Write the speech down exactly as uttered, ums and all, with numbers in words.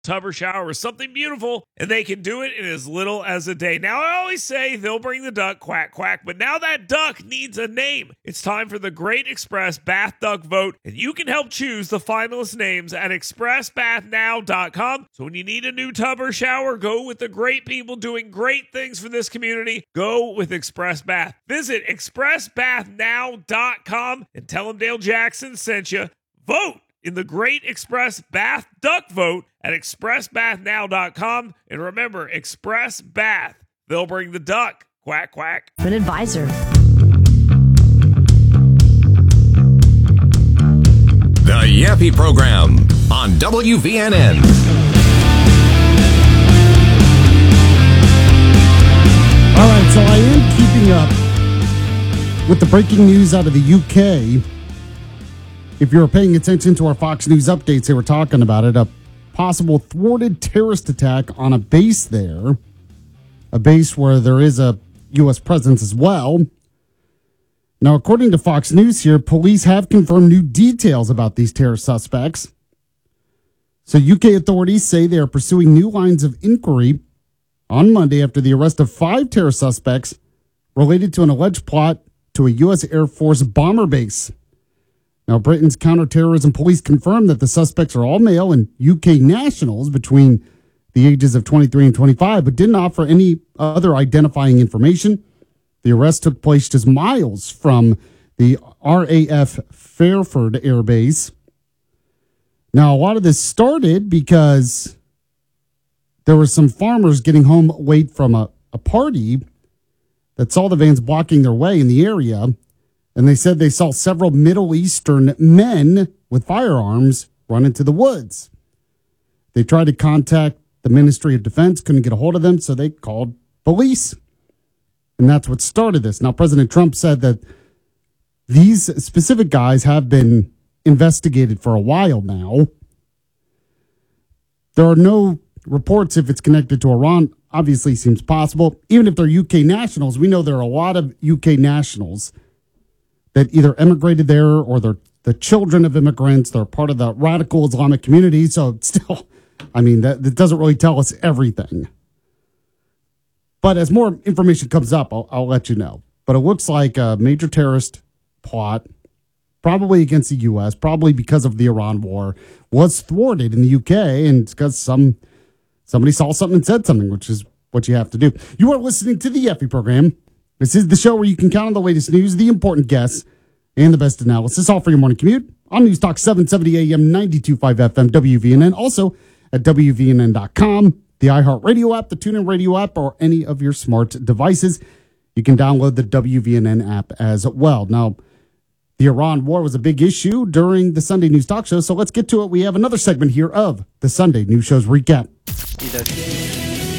tub or shower or something beautiful, and they can do it in as little as a day. Now, I always say they'll bring the duck, quack, quack, but now that duck needs a name. It's time for the Great Express Bath Duck Vote, and you can help choose the finalist names at express bath now dot com. So when you need a new tub or shower, go with the great people doing great things for this community. Go with Express Bath. Visit express bath now dot com and tell them Dale Jackson sent you. Vote in the Great Express Bath Duck Vote at express bath now dot com. And remember, Express Bath, they'll bring the duck. Quack, quack. An advisor. The Yappy Program on W V N N. All right, so I am keeping up with the breaking news out of the U K. If you're paying attention to our Fox News updates, they were talking about it. A possible thwarted terrorist attack on a base there. A base where there is a U S presence as well. Now, according to Fox News here, police have confirmed new details about these terror suspects. So U K authorities say they are pursuing new lines of inquiry on Monday after the arrest of five terror suspects related to an alleged plot to a U S Air Force bomber base. Now, Britain's counterterrorism police confirmed that the suspects are all male and U K nationals between the ages of twenty-three and twenty-five, but didn't offer any other identifying information. The arrest took place just miles from the R A F Fairford Air Base. Now, a lot of this started because there were some farmers getting home late from a, a party that saw the vans blocking their way in the area. And they said they saw several Middle Eastern men with firearms run into the woods. They tried to contact the Ministry of Defense, couldn't get a hold of them, so they called police. And that's what started this. Now, President Trump said that these specific guys have been investigated for a while now. There are no reports if it's connected to Iran. Obviously, seems possible. Even if they're U K nationals, we know there are a lot of U K nationals that either emigrated there or they're the children of immigrants. They're part of the radical Islamic community. So still, I mean, that, that doesn't really tell us everything. But as more information comes up, I'll, I'll let you know. But it looks like a major terrorist plot, probably against the U S, probably because of the Iran war, was thwarted in the U K. And it's because some, somebody saw something and said something, which is what you have to do. You are listening to the Yappy Program. This is the show where you can count on the latest news, the important guests, and the best analysis, all for your morning commute on News Talk seven seventy A M, ninety-two point five F M, W V N N, also at W V N N dot com, the iHeartRadio app, the TuneIn Radio app, or any of your smart devices. You can download the W V N N app as well. Now, the Iran war was a big issue during the Sunday News Talk Show, so let's get to it. We have another segment here of the Sunday News Show's Recap.